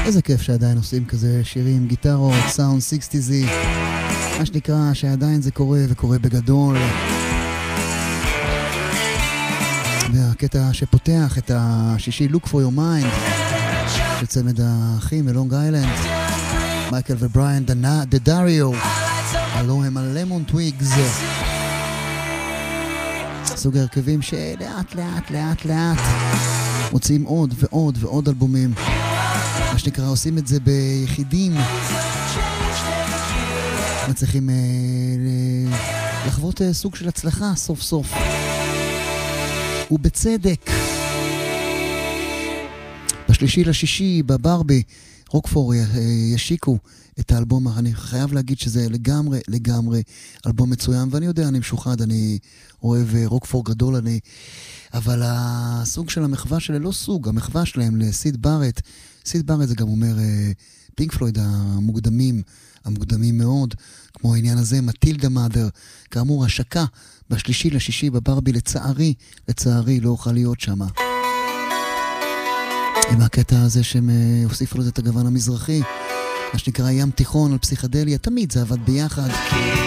איזה כיף שעדיין עושים כזה שירים, גיטרות, סאונד 60s, מה שנקרא שעדיין זה קורה וקורה בגדול. והקטע שפותח את השישי Look for your mind של צמד האחים מלונג איילנד, מייקל ובריאן דדריו, הלו הם הלמון טוויגס, סוג הרכבים שלאט לאט לאט לאט מוציאים עוד ועוד ועוד אלבומים, מה שנקרא עושים את זה ביחידים, מצליחים לחוות סוג של הצלחה סוף סוף ובצדק. ב3 בברבי רוקפור ישיקו את האלבום, אני חייב להגיד שזה לגמרי אלבום מצוין, ואני יודע, אני משוחד, אני אוהב רוקפור גדול, אבל הסוג של המחווה שלה, לא סוג, המחווה שלהם לסיד בארט, סיד בארט זה גם אומר פינק פלויד המוקדמים מאוד, כמו העניין הזה, מטילדה מאדר, כאמור השקה ב3 בברבי, לצערי לא אוכל להיות שמה. עם הקטע הזה שהם הוסיפו לזה את הגוון המזרחי, מה שנקרא ים תיכון על פסיכדליה, תמיד זה עבד ביחד.